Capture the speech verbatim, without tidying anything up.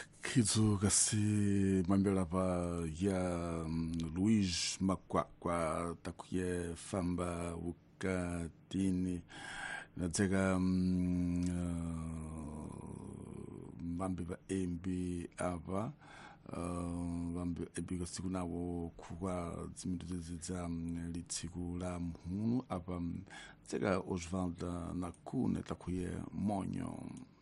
Kizu kasi mambela pa ya um, Luiz Makwakwa takuye famba ukatini nadzeka um, uh, mambi va embi apa uh, mambi embi kasiku nawo kuwa dzimitu zezidza um, litsiku la mhunu apa um, dzeka Osvaldo Nakune takuye monyo.